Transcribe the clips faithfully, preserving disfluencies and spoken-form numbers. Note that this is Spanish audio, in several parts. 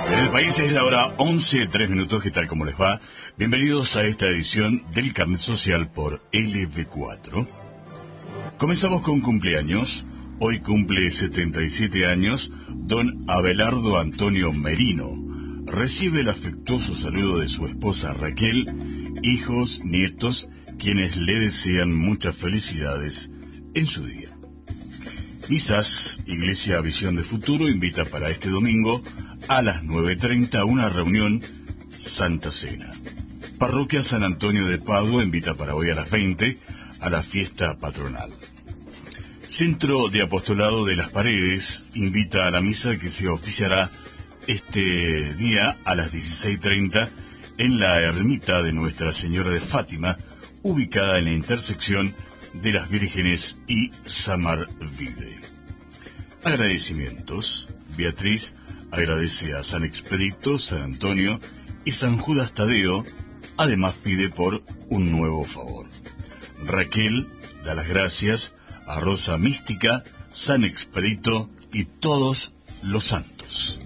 En el país es la hora once, tres minutos. ¿Qué tal? ¿Cómo les va? Bienvenidos a esta edición del Carnet Social por L B cuatro. Comenzamos con cumpleaños. Hoy cumple setenta y siete años don Abelardo Antonio Merino. Recibe el afectuoso saludo de su esposa Raquel, hijos, nietos, quienes le desean muchas felicidades en su día. Misas, Iglesia Visión de Futuro invita para este domingo a las nueve treinta una reunión Santa Cena. Parroquia San Antonio de Padua invita para hoy a las veinte a la fiesta patronal. Centro de Apostolado de las Paredes invita a la misa que se oficiará este día a las dieciséis treinta en la ermita de Nuestra Señora de Fátima, ubicada en la intersección de las Vírgenes y Samarvide. Agradecimientos. Beatriz agradece a San Expedito, San Antonio y San Judas Tadeo. Además pide por un nuevo favor. Raquel da las gracias a Rosa Mística, San Expedito y todos los santos.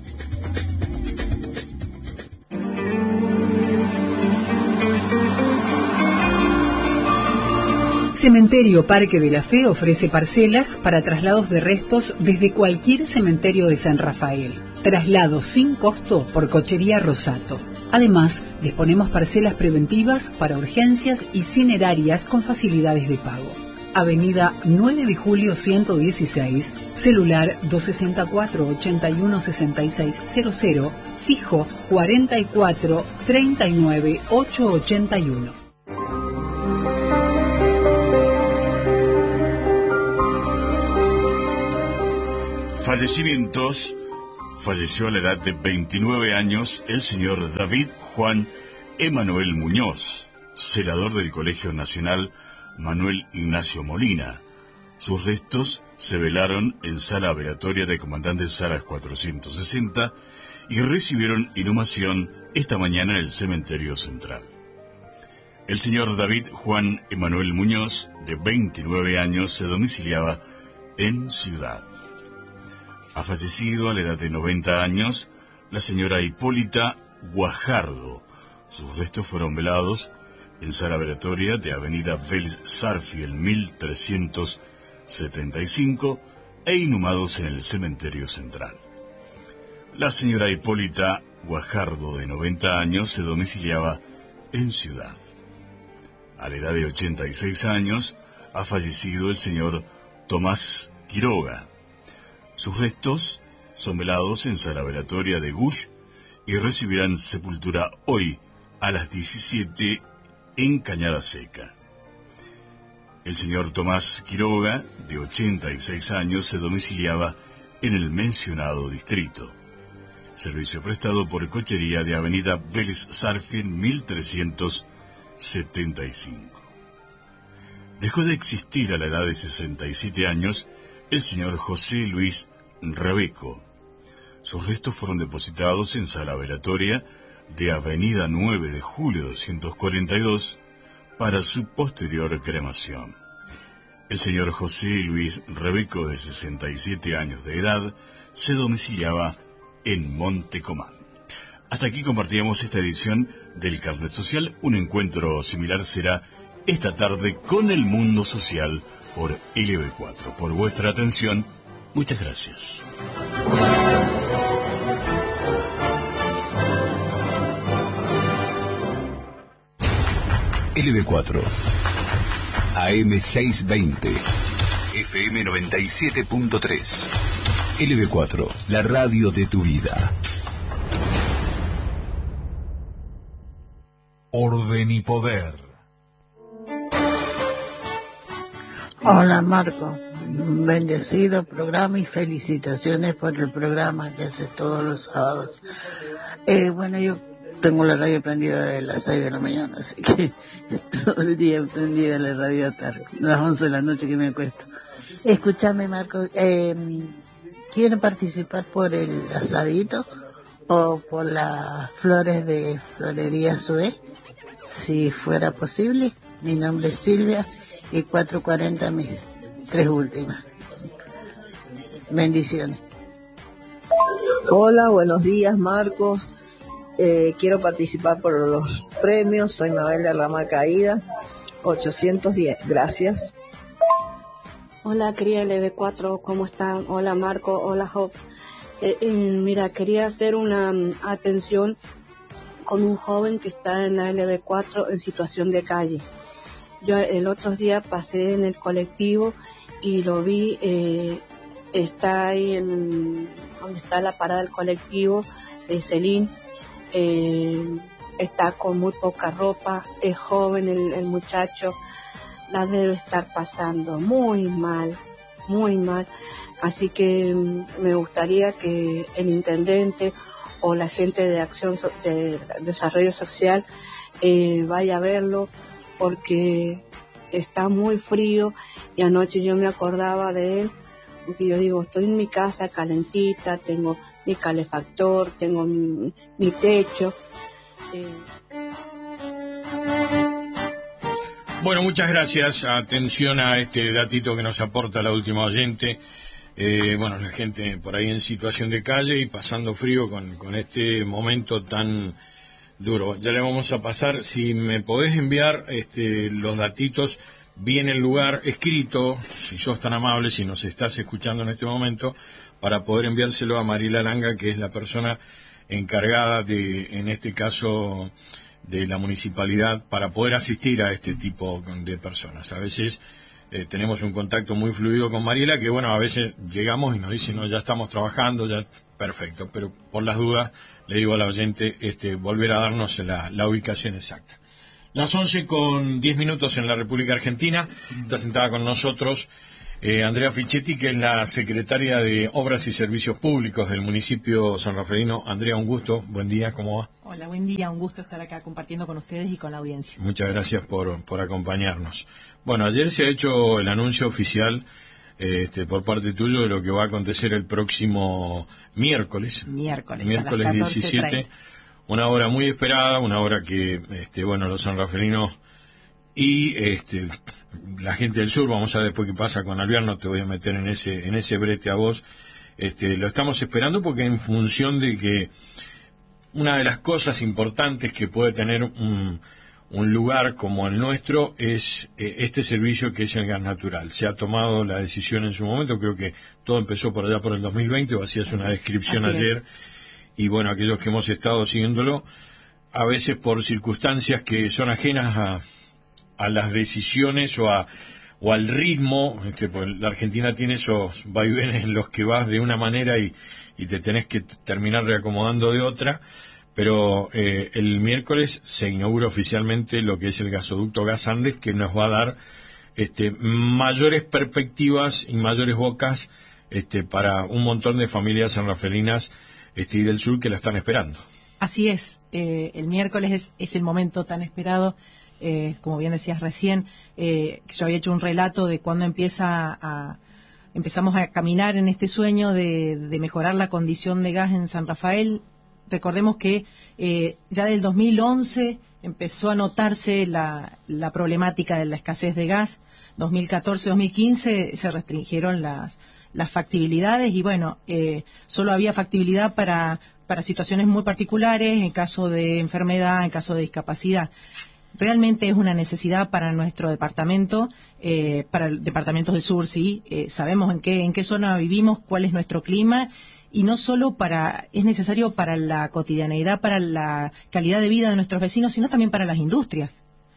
Cementerio Parque de la Fe ofrece parcelas para traslados de restos desde cualquier cementerio de San Rafael. Traslado sin costo por Cochería Rosato. Además, disponemos parcelas preventivas para urgencias y cinerarias con facilidades de pago. Avenida nueve de julio ciento dieciséis, celular dos seis cuatro, ocho uno seis seis cero cero, fijo cuarenta y cuatro, treinta y nueve, ochocientos ochenta y uno. Fallecimientos. Falleció a la edad de veintinueve años el señor David Juan Emanuel Muñoz, celador del Colegio Nacional Manuel Ignacio Molina. Sus restos se velaron en sala velatoria de Comandante Salas cuatrocientos sesenta y recibieron inhumación esta mañana en el Cementerio Central. El señor David Juan Emanuel Muñoz, de veintinueve años, se domiciliaba en Ciudad. Ha fallecido a la edad de noventa años la señora Hipólita Guajardo. Sus restos fueron velados en sala velatoria de Avenida Vélez Sarsfield mil trescientos setenta y cinco e inhumados en el Cementerio Central. La señora Hipólita Guajardo, de noventa años, se domiciliaba en Ciudad. A la edad de ochenta y seis años ha fallecido el señor Tomás Quiroga. Sus restos son velados en sala velatoria de Gush y recibirán sepultura hoy a las diecisiete en Cañada Seca. El señor Tomás Quiroga, de ochenta y seis años, se domiciliaba en el mencionado distrito. Servicio prestado por Cochería de Avenida Vélez Sarsfield mil trescientos setenta y cinco. Dejó de existir a la edad de sesenta y siete años el señor José Luis Rebeco. Sus restos fueron depositados en sala velatoria de Avenida nueve de julio doscientos cuarenta y dos para su posterior cremación. El señor José Luis Rebeco, de sesenta y siete años de edad, se domiciliaba en Montecomán. Hasta aquí compartíamos esta edición del Carnet Social. Un encuentro similar será esta tarde con el mundo social por L B cuatro. Por vuestra atención, muchas gracias. L B cuatro, A M seiscientos veinte, F M noventa y siete punto tres. L B cuatro, la radio de tu vida. Orden y poder. Hola Marco, un bendecido programa y felicitaciones por el programa que haces todos los sábados. Eh, bueno, yo tengo la radio prendida de las seis de la mañana, así que todo el día prendida la radio tarde, a las once de la noche que me acuesto. Escúchame Marco, eh, ¿quieren participar por el asadito o por las flores de Florería Sue? Si fuera posible, mi nombre es Silvia y cuatro cuarenta mis tres últimas. Bendiciones. Hola, buenos días, Marco. Eh, quiero participar por los premios. Soy Mabel de Rama Caída, ochocientos diez. Gracias. Hola, querida L B cuatro, ¿cómo están? Hola, Marco. Hola, Job. Eh, eh, mira, quería hacer una um, atención con un joven que está en la L B cuatro en situación de calle. Yo el otro día pasé en el colectivo y lo vi, eh, está ahí en donde está la parada del colectivo de Celín, eh, está con muy poca ropa, es joven el, el muchacho, la debe estar pasando muy mal, muy mal, así que me gustaría que el intendente o la gente de acción de desarrollo social eh, vaya a verlo, porque está muy frío y anoche yo me acordaba de él, porque yo digo, estoy en mi casa calentita, tengo mi calefactor, tengo mi, mi techo. Eh. Bueno, muchas gracias. Atención a este datito que nos aporta la última oyente. Eh, bueno, la gente por ahí en situación de calle y pasando frío con, con este momento tan duro. Ya le vamos a pasar, si me podés enviar este, los datitos bien el lugar escrito, si sos tan amable, si nos estás escuchando en este momento, para poder enviárselo a Mariela Langa, que es la persona encargada de, en este caso, de la municipalidad, para poder asistir a este tipo de personas. A veces eh, tenemos un contacto muy fluido con Mariela, que bueno, a veces llegamos y nos dicen, no, ya estamos trabajando, ya perfecto, pero por las dudas le digo al oyente este, volver a darnos la, la ubicación exacta. Las once con diez minutos en la República Argentina. Está sentada con nosotros eh, Andrea Fichetti, que es la secretaria de Obras y Servicios Públicos del municipio sanrafaelino. Andrea, un gusto. Buen día, ¿cómo va? Hola, buen día. Un gusto estar acá compartiendo con ustedes y con la audiencia. Muchas gracias por, por acompañarnos. Bueno, ayer se ha hecho el anuncio oficial este, por parte tuyo de lo que va a acontecer el próximo miércoles. Miércoles, miércoles a las diecisiete. Una obra muy esperada, una obra que, este, bueno, los sanrafelinos y este, la gente del sur, vamos a ver después qué pasa con Alvear, no te voy a meter en ese en ese brete a vos, este, lo estamos esperando porque en función de que una de las cosas importantes que puede tener un, un lugar como el nuestro es eh, este servicio que es el gas natural. Se ha tomado la decisión en su momento, creo que todo empezó por allá por el dos mil veinte, o hacías una descripción ayer. Es. Y bueno, aquellos que hemos estado siguiéndolo, a veces por circunstancias que son ajenas a, a las decisiones o, a, o al ritmo, este, pues la Argentina tiene esos vaivenes en los que vas de una manera y, y te tenés que terminar reacomodando de otra, pero eh, el miércoles se inaugura oficialmente lo que es el gasoducto Gas Andes, que nos va a dar este, mayores perspectivas y mayores bocas este, para un montón de familias sanrafelinas Este, y del sur que la están esperando. Así es, eh, el miércoles es, es el momento tan esperado, eh, como bien decías recién, eh, que yo había hecho un relato de cuando empieza a, empezamos a caminar en este sueño de, de mejorar la condición de gas en San Rafael. Recordemos que eh, ya del dos mil once empezó a notarse la, la problemática de la escasez de gas. dos mil catorce, dos mil quince se restringieron las las factibilidades y bueno, eh, solo había factibilidad para, para situaciones muy particulares, en caso de enfermedad, en caso de discapacidad. Realmente es una necesidad para nuestro departamento, eh, para el departamento del sur, sí, eh, sabemos en qué, en qué zona vivimos, cuál es nuestro clima, y no solo para, es necesario para la cotidianeidad, para la calidad de vida de nuestros vecinos, sino también para las industrias.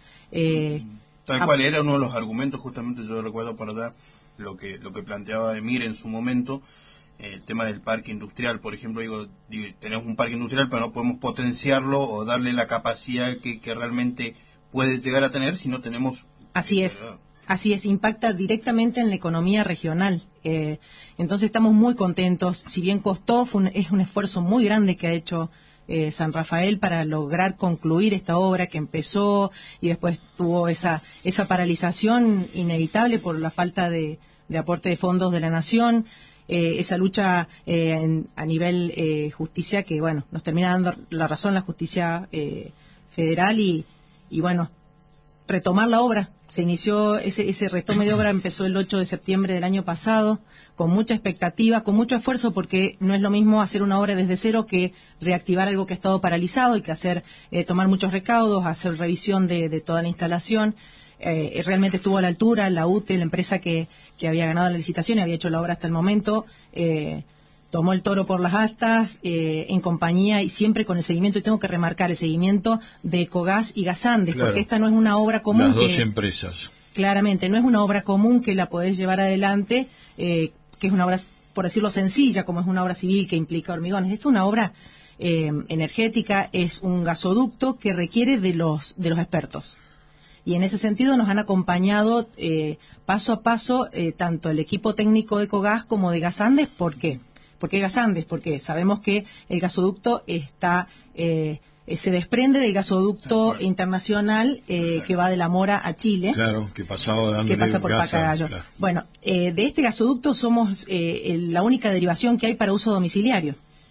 Eh, Tal cual, era uno de los argumentos, justamente yo recuerdo por allá, lo que lo que planteaba Emir en su momento, eh, el tema del parque industrial, por ejemplo, digo, digo, tenemos un parque industrial, pero no podemos potenciarlo o darle la capacidad que, que realmente puede llegar a tener si no tenemos... Así es, ¿verdad? Así es, impacta directamente en la economía regional. Eh, entonces estamos muy contentos, si bien costó, fue un, es un esfuerzo muy grande que ha hecho Eh, San Rafael para lograr concluir esta obra que empezó y después tuvo esa esa paralización inevitable por la falta de, de aporte de fondos de la nación, eh, esa lucha eh, en, a nivel eh, justicia que bueno nos termina dando la razón la justicia eh, federal y, y bueno retomar la obra. Se inició, ese, ese retome de obra empezó el ocho de septiembre del año pasado, con mucha expectativa, con mucho esfuerzo, porque no es lo mismo hacer una obra desde cero que reactivar algo que ha estado paralizado y que hacer, eh, tomar muchos recaudos, hacer revisión de, de toda la instalación. Eh, realmente estuvo a la altura, la U T E, la empresa que, que había ganado la licitación y había hecho la obra hasta el momento, eh, tomó el toro por las astas, eh, en compañía y siempre con el seguimiento, y tengo que remarcar el seguimiento de Ecogas y Gasandes, Claro. porque esta no es una obra común. Las dos que, empresas. Claramente, no es una obra común que la podés llevar adelante, eh, que es una obra, por decirlo sencilla, como es una obra civil que implica hormigones. Esto es una obra eh, energética, es un gasoducto que requiere de los, de los expertos. Y en ese sentido nos han acompañado eh, paso a paso eh, tanto el equipo técnico de Ecogas como de Gasandes. ¿Por qué? ¿Por qué Gasandes? Porque sabemos que el gasoducto está eh, se desprende del gasoducto internacional eh, que va de La Mora a Chile. Claro, que pasaba dándole que pasa por gas a- Pacarayo. claro. Bueno, eh, de este gasoducto somos eh, el- la única derivación que hay para uso domiciliario.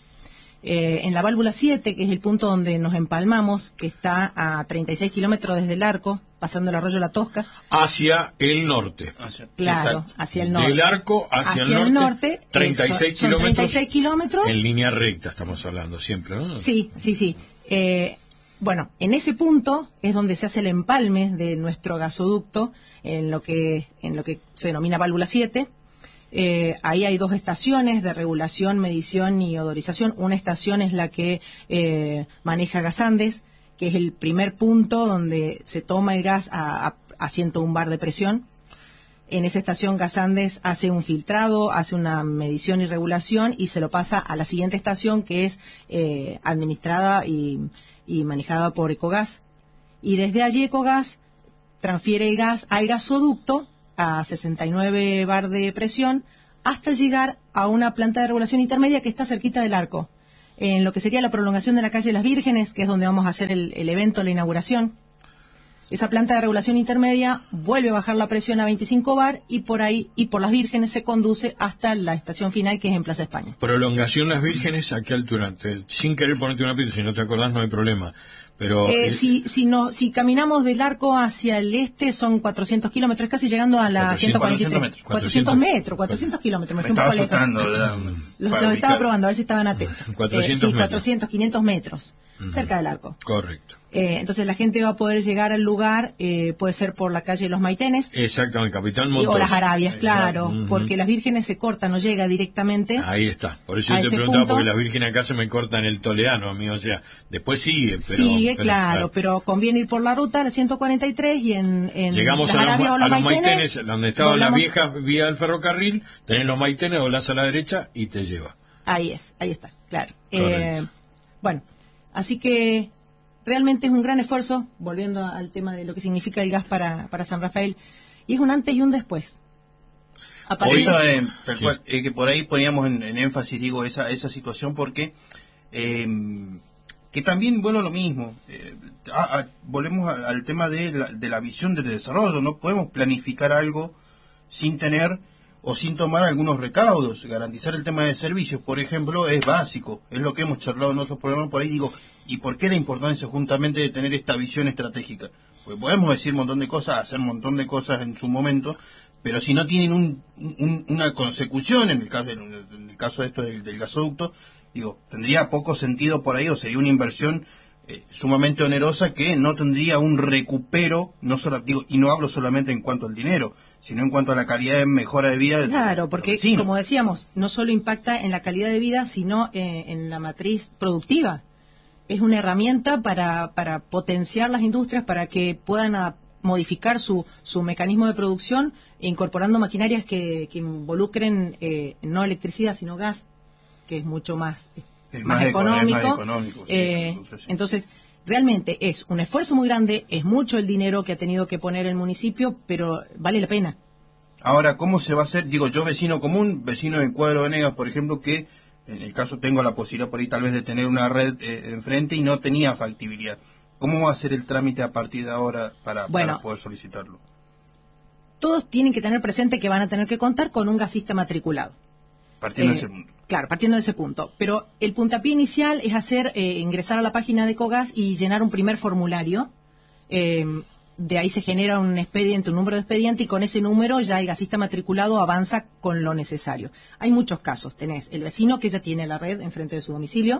Eh, en la válvula siete, que es el punto donde nos empalmamos, que está a treinta y seis kilómetros desde el Arco, pasando el arroyo La Tosca. Hacia el norte. Claro, Exacto. hacia el norte. Del Arco hacia, el norte, treinta y seis eh, son- son kilómetros. treinta y seis kilómetros. En línea recta estamos hablando siempre, ¿no? Sí, sí, sí. Eh, bueno, en ese punto es donde se hace el empalme de nuestro gasoducto, en lo que, en lo que se denomina válvula siete. Eh, ahí hay dos estaciones de regulación, medición y odorización. Una estación es la que eh, maneja Gasandes, que es el primer punto donde se toma el gas a, a, a ciento un bar de presión. En esa estación Gasandes hace un filtrado, hace una medición y regulación y se lo pasa a la siguiente estación, que es eh, administrada y, y manejada por Ecogas. Y desde allí Ecogas transfiere el gas al gasoducto a sesenta y nueve bar de presión hasta llegar a una planta de regulación intermedia que está cerquita del Arco, en lo que sería la prolongación de la calle Las Vírgenes, que es donde vamos a hacer el, el evento, la inauguración. Esa planta de regulación intermedia vuelve a bajar la presión a veinticinco bar y por ahí y por Las Vírgenes se conduce hasta la estación final, que es en Plaza España. Prolongación Las Vírgenes, ¿a qué altura? Te- sin querer ponerte una pista, si no te acordás no hay problema. Pero Eh, eh, si, si, no, si caminamos del Arco hacia el este son cuatrocientos kilómetros, casi llegando a la ciento cuarenta y tres. metros. cuatrocientos metros, cuatrocientos kilómetros. Me Me fui un estaba poco lejos. asustando, ¿verdad? Los, Para los estaba ubicar. probando, a ver si estaban atentos. cuatrocientos Eh, sí, metros. cuatrocientos, quinientos metros, cerca del Arco. correcto. Eh, entonces la gente va a poder llegar al lugar, eh, puede ser por la calle Los Maitenes, Exactamente, Capitán y- Montoya. o las Arabias, claro, Ujú. porque Las Vírgenes se corta, no llega directamente. Ahí está. Por eso a yo te ese preguntaba, punto. porque las vírgenes acá se me cortan el toledano, amigo. O sea, después sigue, pero... Sigue, pero, claro, pero conviene ir por la ruta, la ciento cuarenta y tres, y en, en Llegamos las a los, Arabias ma- o a los Maitenes, maitenes, donde estaba la doblamos- vieja vía del ferrocarril, tenés los maitenes, doblás a la derecha y te lleva. Ahí es, ahí está, claro. Correcto. Eh, bueno, así que realmente es un gran esfuerzo, volviendo al tema de lo que significa el gas para, para San Rafael, y es un antes y un después. Aparece- Ahorita, eh, tal Sí. cual, eh, que por ahí poníamos en, en énfasis, digo, esa, esa situación porque eh, que también, bueno, lo mismo. eh, a- a- volvemos a- al tema de la, de la visión del desarrollo. No podemos planificar algo sin tener o sin tomar algunos recaudos. Garantizar el tema de servicios, por ejemplo, es básico. Es lo que hemos charlado en otros programas por ahí. Digo, ¿y por qué la importancia justamente de tener esta visión estratégica? Pues podemos decir un montón de cosas, hacer un montón de cosas en su momento, pero si no tienen un, un- una consecución, en el caso, en el caso de esto del, del gasoducto, digo, tendría poco sentido por ahí, o sería una inversión eh, sumamente onerosa que no tendría un recupero, no solo, digo, y no hablo solamente en cuanto al dinero, sino en cuanto a la calidad de mejora de vida. de- Claro, de porque los vecinos. como decíamos, no solo impacta en la calidad de vida, sino eh, en la matriz productiva. Es una herramienta para, para potenciar las industrias, para que puedan a- modificar su, su mecanismo de producción, incorporando maquinarias que, que involucren eh, no electricidad, sino gas, que es mucho más, Es más, más eco- es más económico. económico, sí, Eh, entonces sí. entonces, realmente es un esfuerzo muy grande, es mucho el dinero que ha tenido que poner el municipio, pero vale la pena. Ahora, ¿cómo se va a hacer? Digo, yo vecino común, vecino de Cuadro Venegas, por ejemplo, que en el caso tengo la posibilidad por ahí tal vez de tener una red eh, enfrente y no tenía factibilidad. ¿Cómo va a ser el trámite a partir de ahora para, Bueno. para poder solicitarlo? Todos tienen que tener presente que van a tener que contar con un gasista matriculado. Partiendo de Eh, ese punto. Claro, partiendo de ese punto. Pero el puntapié inicial es hacer eh, ingresar a la página de Ecogas y llenar un primer formulario. Eh, de ahí se genera un expediente, un número de expediente, y con ese número ya el gasista matriculado avanza con lo necesario. Hay muchos casos. Tenés el vecino que ya tiene la red enfrente de su domicilio,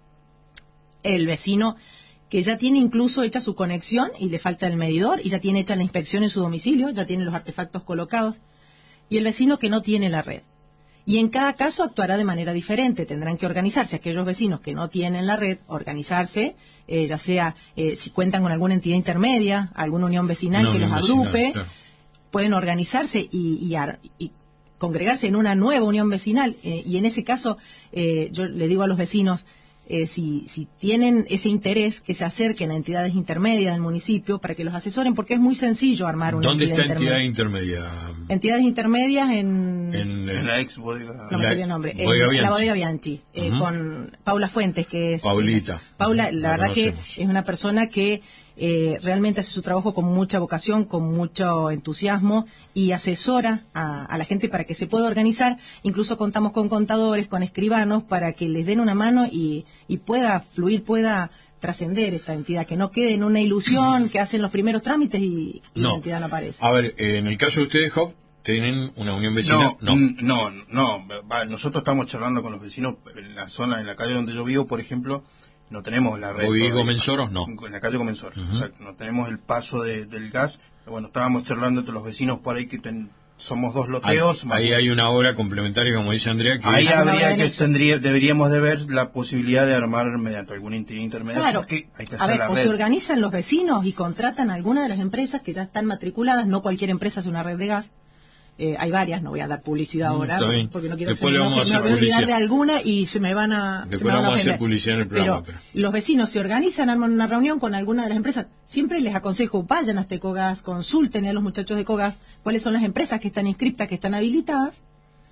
el vecino que ya tiene incluso hecha su conexión y le falta el medidor, y ya tiene hecha la inspección en su domicilio, ya tiene los artefactos colocados, y el vecino que no tiene la red. Y en cada caso actuará de manera diferente. Tendrán que organizarse aquellos vecinos que no tienen la red, organizarse, eh, ya sea eh, si cuentan con alguna entidad intermedia, alguna unión vecinal no, que los agrupe, vecinal, claro. Pueden organizarse y, y, y congregarse en una nueva unión vecinal. Eh, y en ese caso, eh, yo le digo a los vecinos, Eh, si, si tienen ese interés, que se acerquen a entidades intermedias del municipio para que los asesoren, porque es muy sencillo armar una ¿Dónde entidad está entidad intermedia? Entidades intermedias en... En, en la ex bodega... No me salió el nombre. En Bianchi. La bodega Bianchi, eh, uh-huh. Con Paula Fuentes, que es... Paulita. Eh, Paula, la, la verdad conocemos. Que es una persona que eh, realmente hace su trabajo con mucha vocación, con mucho entusiasmo, y asesora a, a la gente para que se pueda organizar. Incluso contamos con contadores, con escribanos, para que les den una mano y, y pueda fluir, pueda trascender esta entidad, que no quede en una ilusión que hacen los primeros trámites y, y no. la entidad no aparece. A ver, en el caso de ustedes, Job, ¿tienen una unión vecinal? No, no, no, no. Va, nosotros estamos charlando con los vecinos en la zona, en la calle donde yo vivo, por ejemplo. No tenemos la red. ¿Hoy Comensoros? No. En la calle Comensoros, uh-huh. Exacto. No tenemos el paso de, del gas. Pero bueno, estábamos charlando entre los vecinos por ahí que ten, somos dos loteos. Ahí, ahí hay una obra complementaria, como dice Andrea. Que ahí es... habría que tendría, deberíamos de ver la posibilidad de armar mediante alguna entidad intermedia. Claro. Porque hay que hacer a ver, la o red. se organizan los vecinos y contratan a alguna de las empresas que ya están matriculadas. No cualquier empresa hace una red de gas. Eh, hay varias, no voy a dar publicidad ahora, mm, porque no quiero Después que se me, vamos a me voy a olvidar publicidad. de alguna y se me van a Después se me van vamos a, a hacer publicidad en el programa. Pero, pero los vecinos se organizan, arman una reunión con alguna de las empresas. Siempre les aconsejo, vayan hasta Ecogas, consulten a los muchachos de Ecogas cuáles son las empresas que están inscriptas, que están habilitadas,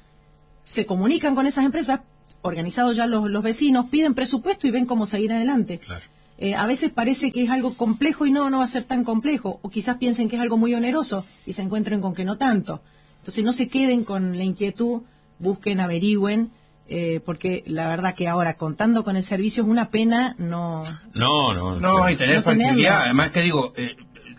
se comunican con esas empresas, organizados ya los, los vecinos, piden presupuesto y ven cómo seguir adelante. Claro. Eh, a veces parece que es algo complejo y no, no va a ser tan complejo, o quizás piensen que es algo muy oneroso y se encuentren con que no tanto. Entonces no se queden con la inquietud, busquen, averigüen, eh, porque la verdad que ahora contando con el servicio es una pena no... No, no. No, sí. y tener no factibilidad. tenerlo. Además que digo, eh,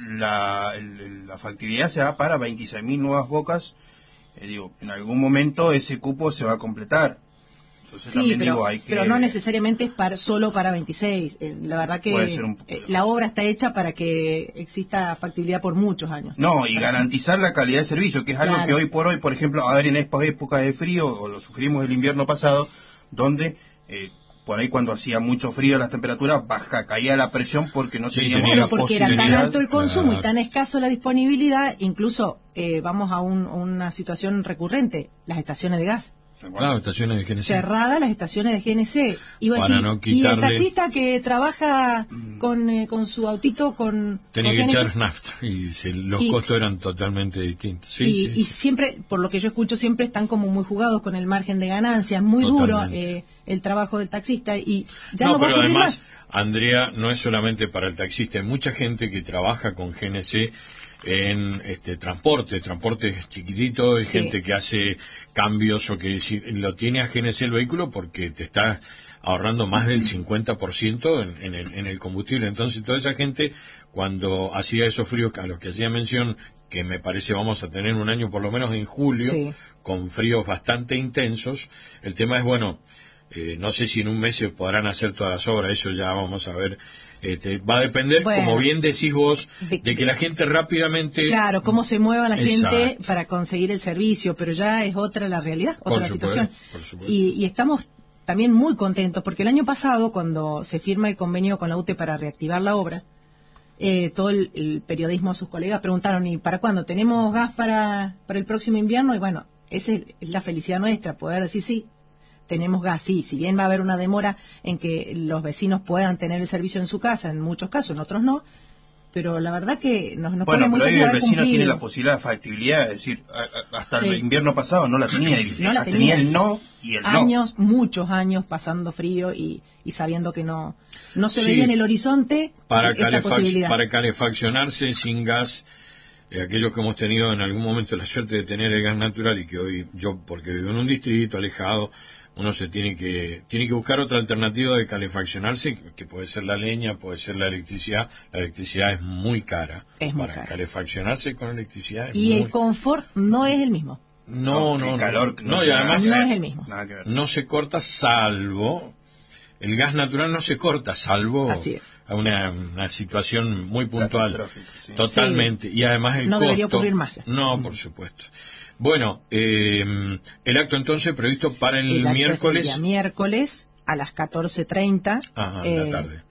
la, el, la factibilidad se da para veintiséis mil nuevas bocas. Eh, digo, en algún momento ese cupo se va a completar. Entonces Sí, también pero, digo, hay que... pero no necesariamente es para, solo para veintiséis. Eh, la verdad que Puede ser un- eh, la obra está hecha para que exista factibilidad por muchos años. No, y garantizar la calidad de servicio, que es algo Claro. que hoy por hoy, por ejemplo, a ver, en esta época de frío, o lo sufrimos el invierno pasado, donde eh, por ahí cuando hacía mucho frío las temperaturas, baja, caía la presión porque no Sí, teníamos tenía- la Pero porque era tan posibilidad. alto el consumo Claro. y tan escaso la disponibilidad, incluso eh, vamos a un- una situación recurrente, las estaciones de gas. Claro, estaciones de G N C. Cerradas las estaciones de G N C. Iba a Para decir, no y el quitarle- taxista que trabaja con, eh, con su autito con... Tenía con que G N C, echar nafta y se- los Y- costos eran totalmente distintos. Sí, y, sí, y sí. siempre, por lo que yo escucho, siempre están como muy jugados con el margen de ganancias, muy duro Totalmente. eh, el trabajo del taxista y ya No, no, va a pero ocurrir además, más. Andrea, no es solamente para el taxista, hay mucha gente que trabaja con G N C en este transporte, transporte chiquitito, hay Sí. gente que hace cambios o que si, lo tiene a G N C el vehículo porque te está ahorrando más del cincuenta por ciento en, en, el, en el combustible. Entonces, toda esa gente, cuando hacía esos fríos a los que hacía mención, que me parece vamos a tener un año por lo menos en julio, Sí. con fríos bastante intensos, el tema es, bueno, eh, no sé si en un mes se podrán hacer todas las obras, eso ya vamos a ver. Este, va a depender, Bueno, como bien decís vos, de- de que la gente rápidamente... Claro, cómo se mueva la gente Exacto. para conseguir el servicio, pero ya es otra la realidad, Por otra la supuesto, situación. por supuesto. Y, y estamos también muy contentos, porque el año pasado, cuando se firma el convenio con la U T E para reactivar la obra, eh, todo el, el periodismo, sus colegas preguntaron, ¿y para cuándo? ¿Tenemos gas para, para el próximo invierno? Y bueno, esa es, es la felicidad nuestra, poder decir sí. Tenemos gas, sí, si bien va a haber una demora en que los vecinos puedan tener el servicio en su casa, en muchos casos, en otros no, pero la verdad que nos, nos Bueno, pone muy pero hoy felices el haber vecino cumplido. tiene la posibilidad de factibilidad, es decir, a- a- hasta Sí. el invierno pasado no la tenía, y No la tenía. tenía. el no y el Años, muchos años pasando frío y, y sabiendo que no, no se Sí. veía en el horizonte para, esta calefac- posibilidad. para calefaccionarse sin gas, eh, aquellos que hemos tenido en algún momento la suerte de tener el gas natural y que hoy yo, porque vivo en un distrito alejado, uno se tiene que tiene que buscar otra alternativa de calefaccionarse, que puede ser la leña, puede ser la electricidad. La electricidad es muy cara. Es muy Para cara. calefaccionarse con electricidad es Y muy... el confort no es el mismo. No, no, el no. calor no, no y además no es el mismo. Nada que ver. no se corta salvo... El gas natural no se corta salvo Así es. a una, una situación muy puntual. Catastrófica, sí. Totalmente. Y además el No costo... debería ocurrir más ya. No, por supuesto. Bueno, eh, el acto entonces previsto para el, El acto miércoles... es el día miércoles a las catorce treinta. Ajá, eh, la tarde.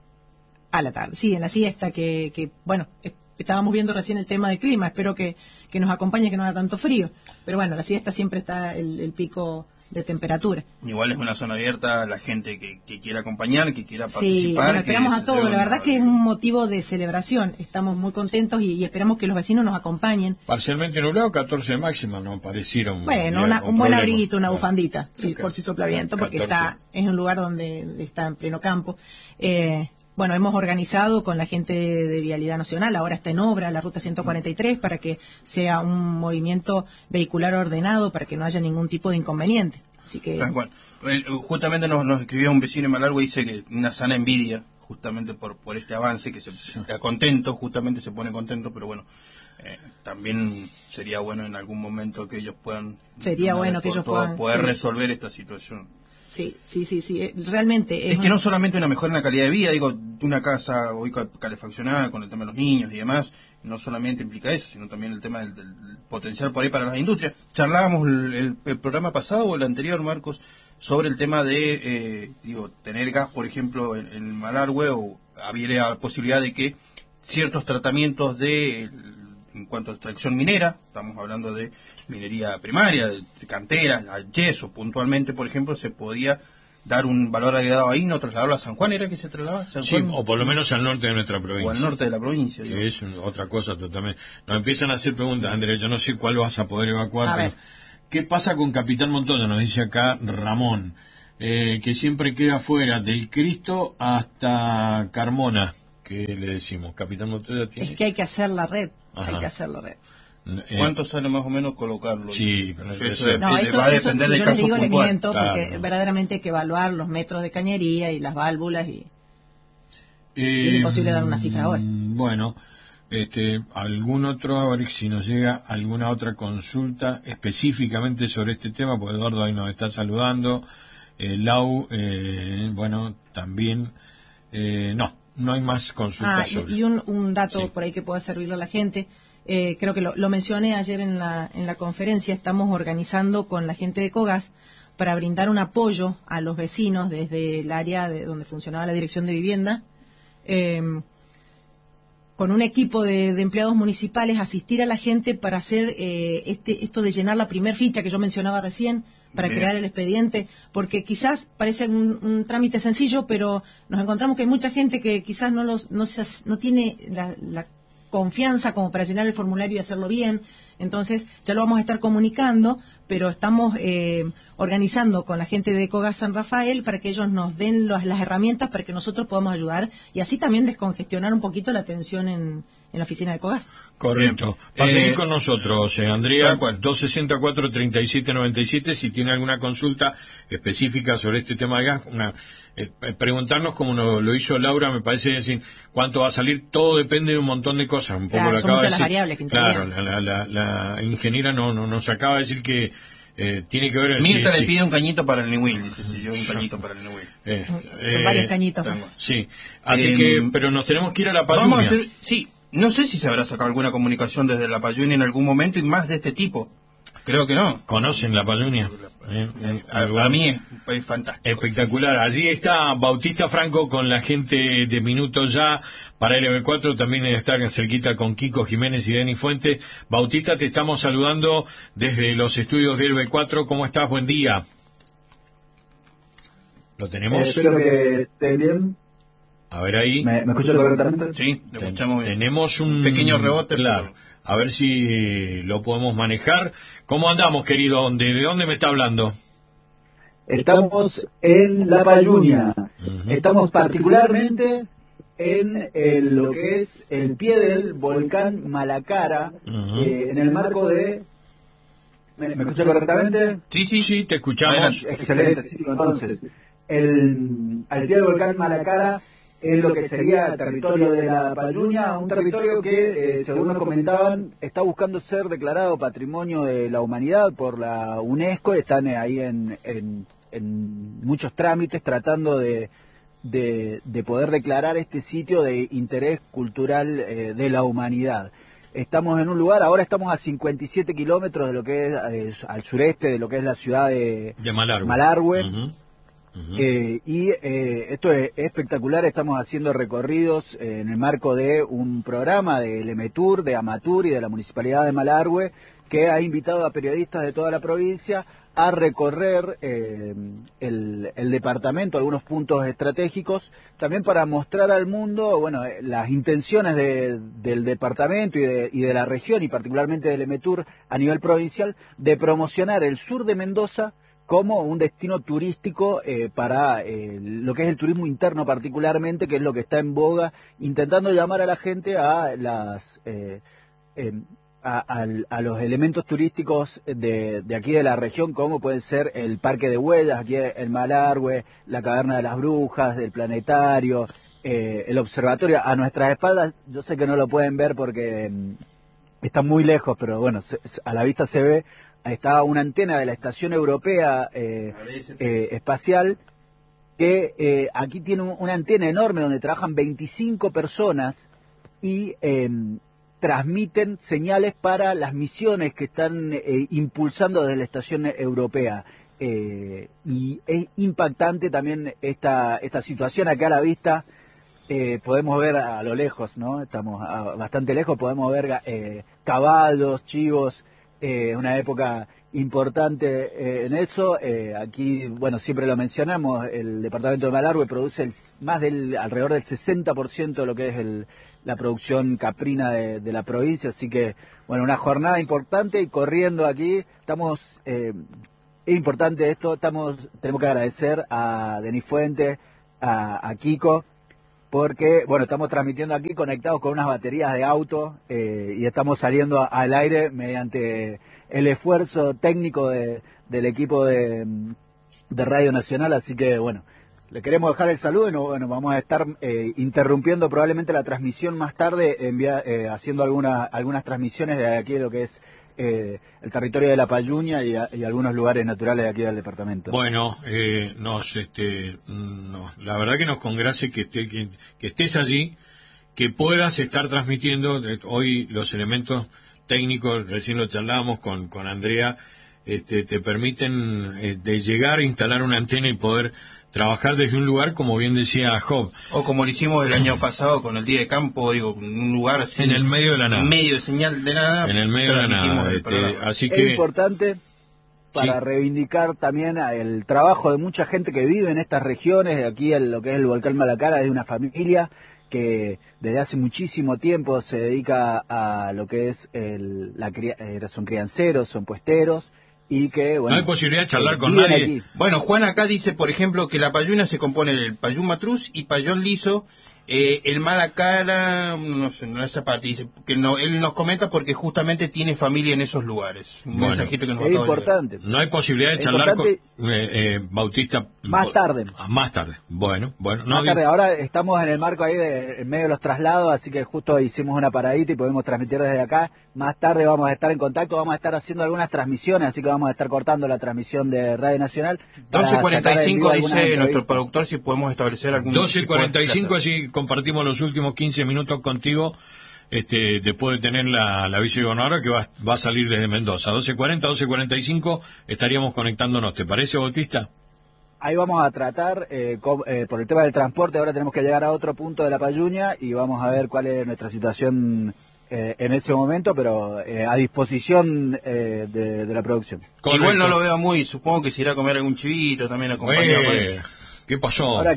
A la tarde, sí, en la siesta que, que bueno, eh, estábamos viendo recién el tema del clima, espero que, que nos acompañe, que no haga tanto frío. Pero bueno, la siesta siempre está el, el pico de temperatura. Igual es una zona abierta, la gente que, que quiera acompañar, que quiera Sí, participar. bueno, esperamos que a todos. se La verdad una- que es un motivo de celebración. Estamos muy contentos y, y esperamos que los vecinos nos acompañen. Parcialmente nublado, catorce de máxima, no pareciera un... Bueno, día una- con un buen problema. abriguito, una Claro. bufandita, sí, Ok. por si sopla viento, porque catorce. está es un lugar donde está en pleno campo. Eh, bueno, hemos organizado con la gente de, de Vialidad Nacional, ahora está en obra la ruta ciento cuarenta y tres, para que sea un movimiento vehicular ordenado, para que no haya ningún tipo de inconveniente. Así que... Tal cual. El- Justamente nos, nos escribió un vecino en Malargüe y dice que una sana envidia, justamente por, por este avance, que se está contento, justamente se pone contento, pero bueno, eh, también sería bueno en algún momento que ellos puedan... Sería de una bueno vez que por ellos todas, puedan, poder sí. resolver esta situación. Sí, sí, sí, sí, eh, realmente... Es que un- no solamente una mejora en la calidad de vida, digo, una casa hoy ca- calefaccionada con el tema de los niños y demás, no solamente implica eso, sino también el tema del, del potencial por ahí para las industrias. Charlábamos el, el- el programa pasado o el anterior, Marcos, sobre el tema de, eh, digo, tener gas, por ejemplo, en, en Malargüe, o había la posibilidad de que ciertos tratamientos de, en cuanto a extracción minera, estamos hablando de minería primaria, de canteras, a yeso puntualmente, por ejemplo, se podía dar un valor agregado ahí, no trasladarlo a San Juan, ¿era que se trasladaba? ¿San Sí, Juan? o por lo menos al norte de nuestra provincia. O al norte de la provincia. digo. Que es un- otra cosa totalmente. Nos empiezan a hacer preguntas, Andrés, yo no sé cuál vas a poder evacuar, A pero ver. ¿qué pasa con Capitán Montoya? Nos dice acá Ramón, eh, que siempre queda fuera del Cristo hasta Carmona. ¿Qué le decimos? Capitán Montoya tiene... Es que hay que hacer la red, Ajá. hay que hacer la red. eh, ¿Cuánto sale más o menos colocarlo? Sí, pero eso, eso- dep- No, de- eso, va a eso depender si del yo les caso digo les puntual. miento, porque Claro. verdaderamente hay que evaluar los metros de cañería y las válvulas y... Eh, Es imposible dar una cifra ahora. mm, Bueno, este, algún otro, a ver si nos llega alguna otra consulta específicamente sobre este tema, porque Eduardo ahí nos está saludando. Eh, Lau, eh, bueno, también, eh, no, no hay más consultas Ah, sobre. y, y un, un dato Sí. por ahí que pueda servirle a la gente. Eh, creo que lo, lo mencioné ayer en la, en la conferencia. Estamos organizando con la gente de Cogas para brindar un apoyo a los vecinos desde el área de donde funcionaba la Dirección de Vivienda. Eh, con un equipo de, de empleados municipales, asistir a la gente para hacer eh, este, esto de llenar la primer ficha que yo mencionaba recién, para Bien. crear el expediente, porque quizás parece un, un trámite sencillo, pero nos encontramos que hay mucha gente que quizás no los no, se, as- no tiene la, la confianza como para llenar el formulario y hacerlo bien. Entonces ya lo vamos a estar comunicando, pero estamos eh, organizando con la gente de Cogas San Rafael para que ellos nos den los- las herramientas para que nosotros podamos ayudar y así también descongestionar un poquito la atención en, en la oficina de Cogas. Correcto. Bien. Va a seguir Eh, con nosotros, eh, Andrea, tal cual. dos sesenta y cuatro, treinta y siete noventa y siete, si tiene alguna consulta específica sobre este tema de gas, una, eh, eh, preguntarnos como no- lo hizo Laura, me parece decir, cuánto va a salir, todo depende de un montón de cosas, un poco Claro, lo son acaba de muchas las decir. variables que Claro, intervienen. la, la, la, la ingeniera no, no, nos acaba de decir que eh, tiene que ver... Mirta sí, le sí. pide un cañito para el Newell, dice, si yo un cañito para el Newell. Eh, Son eh, varios cañitos. tengo. Sí, así Eh, que, pero nos tenemos que ir a la Vamos Payunia. a hacer, sí, no sé si se habrá sacado alguna comunicación desde la Payunia en algún momento y más de este tipo. Creo que no. ¿Conocen la Payunia? Eh, eh, A, a mí es, es fantástico. Espectacular. Allí está Bautista Franco con la gente de Minuto Ya para L B cuatro. También está cerquita con Kiko Jiménez y Denis Fuentes. Bautista, te estamos saludando desde los estudios de L B cuatro. ¿Cómo estás? Buen día. ¿Lo Eh, tenemos? espero que estén bien. A ver ahí. ¿Me, me escuchan correctamente? Sí, lo Ten- escuchamos bien. tenemos un pequeño rebote, Claro. pero- A ver si lo podemos manejar. ¿Cómo andamos, querido? ¿De, de dónde me está hablando? Estamos en La Payunia. Ujú. Estamos particularmente en el- lo que es el pie del volcán Malacara, Ujú. eh, en el marco de ¿Me, me escuché correctamente? Sí, sí, sí, te escuchamos. Excelente, sí, entonces. El, al pie del volcán Malacara es lo que sería el territorio de la Payuña, un territorio que, eh, según nos comentaban, está buscando ser declarado Patrimonio de la Humanidad por la UNESCO. Están ahí en, en, en muchos trámites tratando de, de, de poder declarar este sitio de interés cultural eh, de la humanidad. Estamos en un lugar, ahora estamos a cincuenta y siete kilómetros de lo que es, eh, al sureste de lo que es la ciudad de, de Malargüe. Malargüe. Uh-huh. Uh-huh. Eh, y eh, esto es espectacular. Estamos haciendo recorridos eh, en el marco de un programa del EMETUR, de Amatur y de la Municipalidad de Malargüe, que ha invitado a periodistas de toda la provincia a recorrer eh, el, el departamento, algunos puntos estratégicos, también para mostrar al mundo, bueno, eh, las intenciones de, del departamento y de, y de la región, y particularmente del EMETUR a nivel provincial, de promocionar el sur de Mendoza como un destino turístico eh, para eh, lo que es el turismo interno particularmente, que es lo que está en boga, intentando llamar a la gente a las eh, eh, a, a, a los elementos turísticos de, de aquí de la región, como puede ser el Parque de Huellas, aquí en Malargüe, la Caverna de las Brujas, el Planetario, eh, el Observatorio. A nuestras espaldas, yo sé que no lo pueden ver porque eh, está muy lejos, pero bueno, se, a la vista se ve. Está una antena de la Estación Europea eh, eh, Espacial, que eh, aquí tiene una antena enorme donde trabajan veinticinco personas y eh, transmiten señales para las misiones que están eh, impulsando desde la Estación Europea. Eh, y es impactante también esta, esta situación acá a la vista. Eh, podemos ver a, a lo lejos, ¿no? Estamos a, bastante lejos, podemos ver eh, caballos, chivos. Eh, una época importante eh, en eso. Eh, aquí, bueno, siempre lo mencionamos, el departamento de Malargüe produce el, más del, alrededor del sesenta por ciento de lo que es el, la producción caprina de, de la provincia, así que, bueno, una jornada importante y corriendo aquí, estamos, eh, es importante esto, estamos, tenemos que agradecer a Denis Fuentes, a, a Kiko, porque, bueno, estamos transmitiendo aquí conectados con unas baterías de auto eh, y estamos saliendo a, al aire mediante el esfuerzo técnico de, del equipo de, de Radio Nacional, así que, bueno, le queremos dejar el saludo y no, bueno, vamos a estar eh, interrumpiendo probablemente la transmisión más tarde, envia, eh, haciendo alguna, algunas transmisiones de aquí de lo que es Eh, el territorio de la Payuña y, a, y algunos lugares naturales de aquí del departamento. Bueno, eh, nos, este, nos, la verdad que nos congracia que, esté, que, que estés allí, que puedas estar transmitiendo. Hoy los elementos técnicos, recién lo charlábamos con, con Andrea, este, te permiten eh, de llegar a instalar una antena y poder trabajar desde un lugar, como bien decía Job. O como lo hicimos el año pasado con el Día de Campo, digo, un lugar sin, en el medio de la nada. medio de señal de nada. En el medio de la nada. Este, así es que importante para sí. reivindicar también el trabajo de mucha gente que vive en estas regiones, de aquí en lo que es el volcán Malacara, de una familia que desde hace muchísimo tiempo se dedica a lo que es el, la cría, son crianceros, son puesteros, y que, bueno, no hay posibilidad de charlar con nadie. Aquí. Bueno, Juan acá dice, por ejemplo, que la Payuna se compone del Payún Matruz y Payón Liso. Eh, el Malacara, no sé, no esa parte, dice que no, él nos comenta porque justamente tiene familia en esos lugares. Un bueno, mensajito que nos es importante. No hay posibilidad de charlar con eh, eh, Bautista. Más tarde. Más tarde. Bueno, bueno. No más tarde. Ahora estamos en el marco ahí de, en medio de los traslados, así que justo hicimos una paradita y podemos transmitir desde acá. Más tarde vamos a estar en contacto, vamos a estar haciendo algunas transmisiones, así que vamos a estar cortando la transmisión de Radio Nacional. doce cuarenta y cinco dice nuestro productor si podemos establecer algún... doce cuarenta y cinco, así compartimos los últimos quince minutos contigo, este, después de tener la, la vicegobernadora que va, va a salir desde Mendoza. doce cuarenta, doce cuarenta y cinco estaríamos conectándonos. ¿Te parece, Bautista? Ahí vamos a tratar, eh, con, eh, por el tema del transporte, ahora tenemos que llegar a otro punto de la Payuña y vamos a ver cuál es nuestra situación eh, en ese momento, pero eh, a disposición eh, de, de la producción. Correcto. Igual no lo veo muy, supongo que se irá a comer algún chivito también acompañado eh, por eso. ¿Qué pasó? Ahora,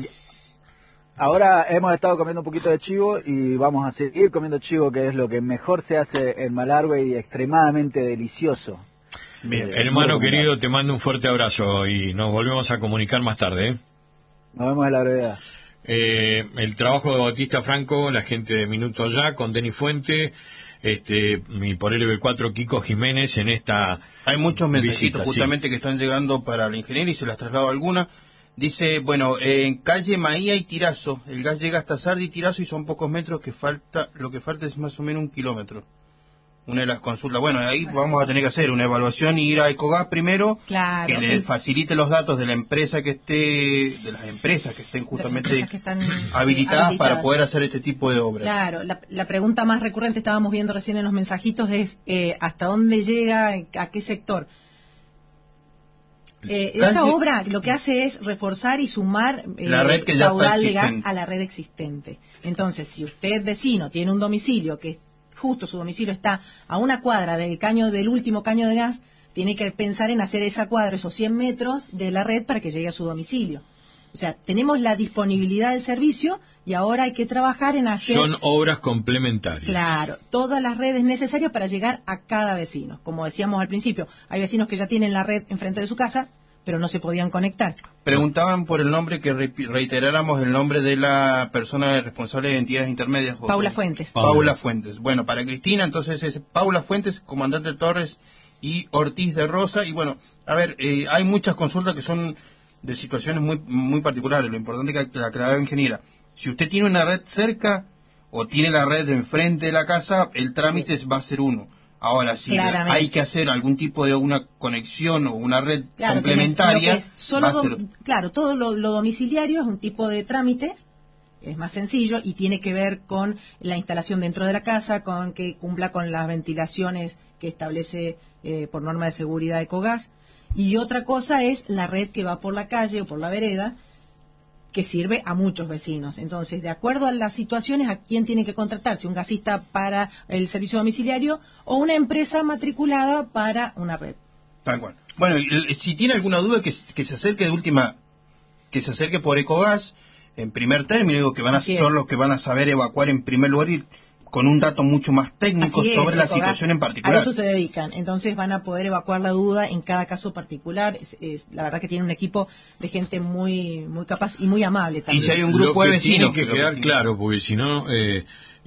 ahora hemos estado comiendo un poquito de chivo y vamos a seguir comiendo chivo, que es lo que mejor se hace en Malargüe y extremadamente delicioso. Bien, eh, hermano querido, te mando un fuerte abrazo y nos volvemos a comunicar más tarde, ¿eh? Nos vemos en la brevedad. eh, el trabajo de Bautista Franco, la gente de Minuto Ya, con Denis Fuente, este, y por L B cuatro Kiko Jiménez en esta Hay muchos mensajitos visita, justamente sí. que están llegando para la ingeniera y se las traslado a alguna. Dice, bueno, en calle Maía y Tirazo, el gas llega hasta Sardi y Tirazo y son pocos metros, que falta, lo que falta es más o menos un kilómetro. Una de las consultas, bueno, ahí vamos a tener que hacer una evaluación y ir a Ecogas primero, Claro. que le facilite los datos de la empresa que esté, de las empresas que estén justamente que están, habilitadas, habilitadas para poder hacer este tipo de obras. Claro, la, la pregunta más recurrente, estábamos viendo recién en los mensajitos, es eh, ¿hasta dónde llega, a qué sector? Eh, esta Calle- obra lo que hace es reforzar y sumar eh, La red que ya está caudal de gas existente. a la red existente. Entonces, si usted, vecino, tiene un domicilio que justo su domicilio está a una cuadra del caño del último caño de gas, tiene que pensar en hacer esa cuadra, esos cien metros de la red para que llegue a su domicilio. O sea, tenemos la disponibilidad del servicio y ahora hay que trabajar en hacer... Son obras complementarias. Claro, todas las redes necesarias para llegar a cada vecino. Como decíamos al principio, hay vecinos que ya tienen la red enfrente de su casa, pero no se podían conectar. Preguntaban por el nombre, que re- reiteráramos el nombre de la persona responsable de entidades intermedias. José. Paula Fuentes. Paula. Paula. Fuentes. Bueno, para Cristina, entonces es Paula Fuentes, comandante Torres y Ortiz de Rosa. Y bueno, a ver, eh, hay muchas consultas que son de situaciones muy muy particulares. Lo importante es que la aclarar, ingeniera. Si usted tiene una red cerca o tiene la red de enfrente de la casa, el trámite Sí. va a ser uno. Ahora, si Claramente. hay que hacer algún tipo de una conexión o una red Claro, complementaria, tenés lo que es solo va a dom- ser... claro, todo lo, lo domiciliario es un tipo de trámite, es más sencillo y tiene que ver con la instalación dentro de la casa, con que cumpla con las ventilaciones que establece eh, por norma de seguridad Ecogas. Y otra cosa es la red que va por la calle o por la vereda, que sirve a muchos vecinos. Entonces, de acuerdo a las situaciones, ¿a quién tiene que contratarse? ¿Un gasista para el servicio domiciliario o una empresa matriculada para una red? Tal cual. Bueno, y, y si tiene alguna duda, que, que se acerque de última, que se acerque por Ecogas, en primer término, digo que van a Así ser es. los que van a saber evacuar en primer lugar y con un dato mucho más técnico Así es, sobre la Ecogas, situación en a particular. eso se dedican. Entonces van a poder evacuar la duda en cada caso particular. Es, es- la verdad que tiene un equipo de gente muy muy capaz y muy amable también. Y si hay un grupo Lo que de vecinos tiene que que lo quedar que- claro, porque si no, eh,